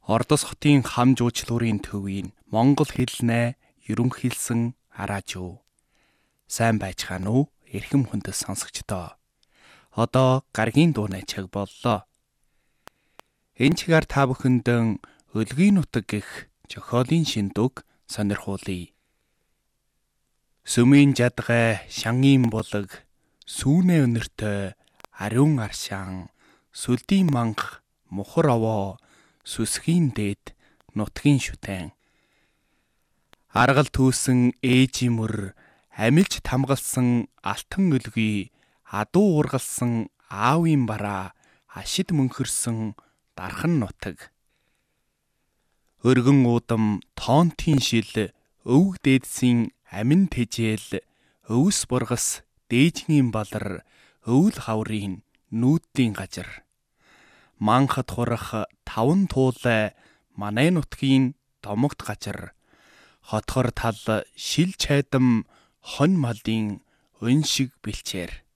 Ордос хотын хам жуучлуурын төвийн монгол хэлнээ ерөнхийлсөн араажуу. Сайн байцгаана уу? Эрхэм хүндэс сонсогчдоо. Одоо гаргийн дууны цаг боллоо. Энэ чигээр та бүхэндээ өлгийн нутаг гэх зохиолын шиндүг сонирхуулъя. Сүмийн жадгай, шангийн булаг, сүүнэ өнөртөө, ариун аршаан, сүлдийн манх, мухар овоо, сүсгийн дээд, нутгийн шүтэн. Аргал түүсэн ээжийн мөр, амилж тамгалсан алтан өлгий, адуу ургалсан аавын бараа, ашид мөнхөрсөн дархан нутаг. Өргөн уудам, тоонтын шил, өвөг дээдсийн амин тэжээл, өвс бургас, дээжгийн балар, өвөл хаврын нүүдлийн газар. Манхад хурах таван туулай, манай нутгийн домогт газар. Хотхор тал шил чайдам, хонь малын өн шиг бэлчээр.